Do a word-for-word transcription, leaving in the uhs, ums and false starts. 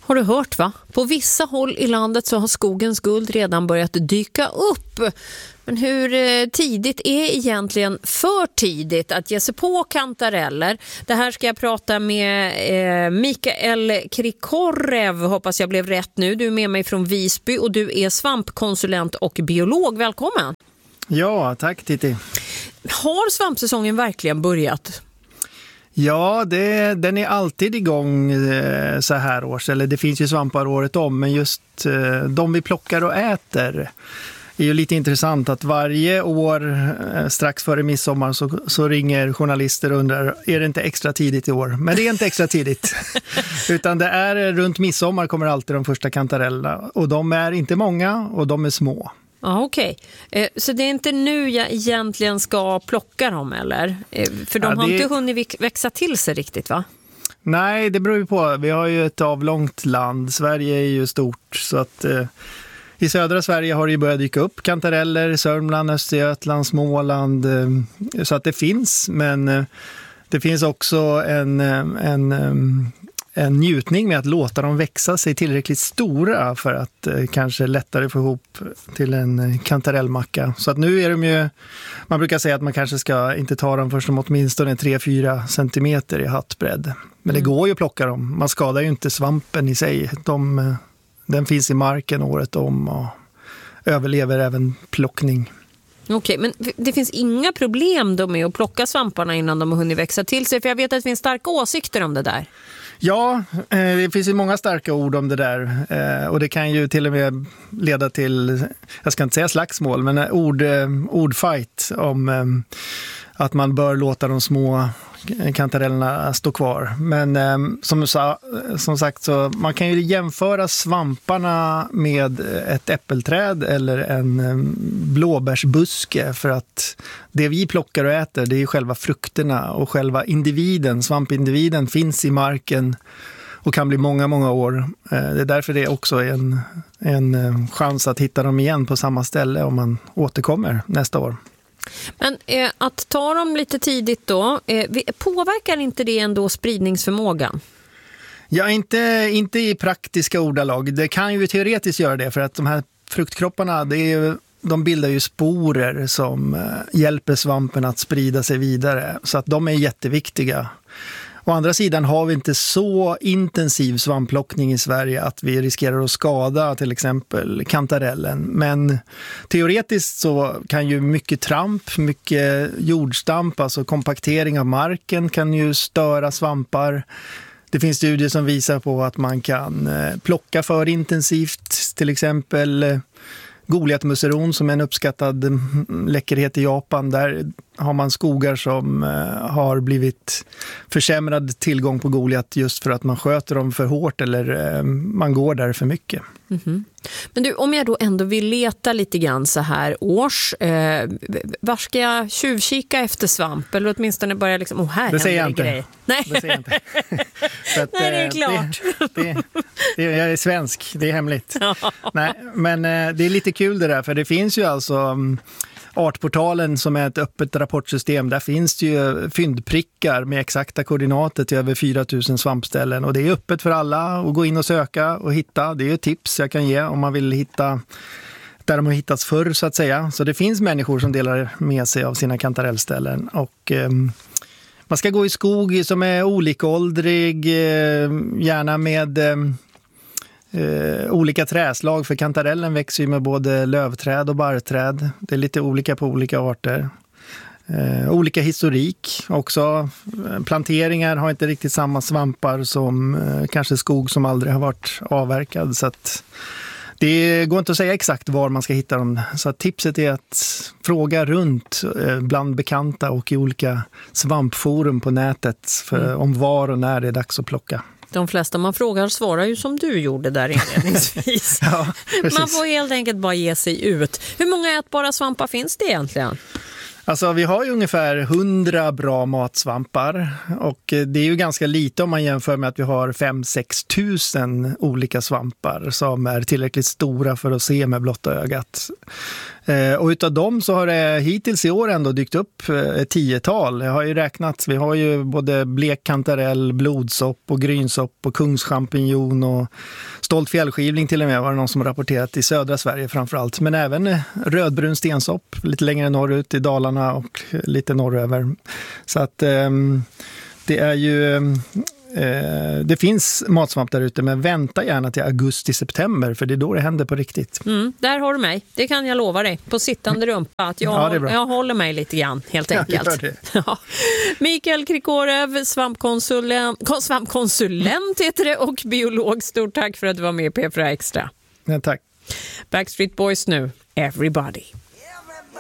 Har du hört va? På vissa håll i landet så har skogens guld redan börjat dyka upp. Men hur tidigt är egentligen för tidigt att ge sig på kantareller? Det här ska jag prata med eh, Mikael Krikorev, hoppas jag blev rätt nu. Du är med mig från Visby och du är svampkonsulent och biolog. Välkommen! Ja, tack Titti. Har svampsäsongen verkligen börjat? Ja, det, den är alltid igång eh, så här års. Eller det finns ju svampar året om, men just eh, de vi plockar och äter är ju lite intressant att varje år eh, strax före midsommar så, så ringer journalister och undrar, är det inte extra tidigt i år? Men det är inte extra tidigt. Utan det är runt midsommar kommer alltid de första kantarellerna. Och de är inte många och de är små. Ja, okej. Okay. Så det är inte nu jag egentligen ska plocka dem, eller? För de ja, det... har inte hunnit växa till sig riktigt, va? Nej, det beror ju på. Vi har ju ett avlångt land. Sverige är ju stort, så att eh, i södra Sverige har det ju börjat dyka upp kantareller, Sörmland, Östergötland, Småland. Eh, så att det finns, men eh, det finns också en... en eh, en njutning med att låta dem växa sig tillräckligt stora för att eh, kanske lättare få ihop till en kantarellmacka. Så att nu är de ju, man brukar säga att man kanske ska inte ta dem först om åtminstone tre fyra centimeter i hattbredd. Men det mm. går ju att plocka dem. Man skadar ju inte svampen i sig. De, den finns i marken året om och överlever även plockning. Okej, men det finns inga problem då med att plocka svamparna innan de har hunnit växa till sig? För jag vet att det finns starka åsikter om det där. Ja, det finns ju många starka ord om det där och det kan ju till och med leda till, jag ska inte säga slagsmål, men ord, ordfight om att man bör låta de små kantarellerna stå kvar. Men som, som sagt, så man kan ju jämföra svamparna med ett äppelträd eller en blåbärsbuske, för att det vi plockar och äter, det är själva frukterna och själva individen, svampindividen finns i marken och kan bli många, många år. Det är därför det också är en, en chans att hitta dem igen på samma ställe om man återkommer nästa år. Men eh, att ta dem lite tidigt då, eh, påverkar inte det ändå spridningsförmågan? Ja, inte, inte i praktiska ordalag. Det kan ju teoretiskt göra det, för att de här fruktkropparna, det är, de bildar ju sporer som eh, hjälper svampen att sprida sig vidare. Så att de är jätteviktiga. Å andra sidan har vi inte så intensiv svampplockning i Sverige att vi riskerar att skada till exempel kantarellen. Men teoretiskt så kan ju mycket tramp, mycket jordstamp, alltså kompaktering av marken kan ju störa svampar. Det finns studier som visar på att man kan plocka för intensivt, till exempel Goliatmusseron som är en uppskattad läckerhet i Japan. Där har man skogar som har blivit försämrad tillgång på Goliat just för att man sköter dem för hårt eller man går där för mycket. Mm-hmm. Men du, om jag då ändå vill leta lite grann så här års, eh, var ska jag tjuvkika efter svamp? Eller åtminstone börja liksom, åh här det säger jag inte. Grej. Nej. Det säger jag inte. att, Nej, det är klart. Det, det, det, jag är svensk, det är hemligt. Nej, men det är lite kul det där, för det finns ju alltså Artportalen som är ett öppet rapportsystem. Där finns det ju fyndprickar med exakta koordinater till över fyra tusen svampställen. Och det är öppet för alla att gå in och söka och hitta. Det är ju tips jag kan ge om man vill hitta där de har hittats förr så att säga. Så det finns människor som delar med sig av sina kantarellställen. Och eh, man ska gå i skog som är olikåldrig, eh, gärna med... Eh, Uh, olika träslag, för kantarellen växer ju med både lövträd och barrträd. Det är lite olika på olika arter. Uh, olika historik också. Planteringar har inte riktigt samma svampar som uh, kanske skog som aldrig har varit avverkad. Så att det går inte att säga exakt var man ska hitta dem. Så att tipset är att fråga runt uh, bland bekanta och i olika svampforum på nätet för, mm. om var och när det är dags att plocka. De flesta man frågar svarar ju som du gjorde där inledningsvis. Ja, man får helt enkelt bara ge sig ut. Hur många ätbara svampar finns det egentligen? Alltså vi har ju ungefär hundra bra matsvampar och det är ju ganska lite om man jämför med att vi har fem till sex tusen olika svampar som är tillräckligt stora för att se med blotta ögat. Och utav dem så har det hittills i år ändå dykt upp ett tiotal. Jag har ju räknat, vi har ju både blek kantarell, blodsopp och grynsopp och kungschampinjon och stolt fjällskivling till och med var det någon som rapporterat i södra Sverige framförallt. Men även rödbrun stensopp lite längre norrut i Dalarna och lite norröver. Så att eh, det är ju... Det finns matsvamp där ute, men vänta gärna till augusti-september för det är då det händer på riktigt. Mm, där har du mig. Det kan jag lova dig. På sittande rumpa. Att jag, ja, jag håller mig lite grann, helt enkelt. Ja, ja. Mikael Krikorev, svampkonsulent, svampkonsulent heter det, och biolog. Stort tack för att du var med på P fyra Extra. Ja, tack. Backstreet Boys nu. Everybody.